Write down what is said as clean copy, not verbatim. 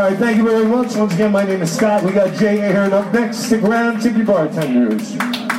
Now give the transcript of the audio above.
right, thank you very much. Once again, my name is Scott. We got Jay Ahern up next. Stick around, tip your bartenders.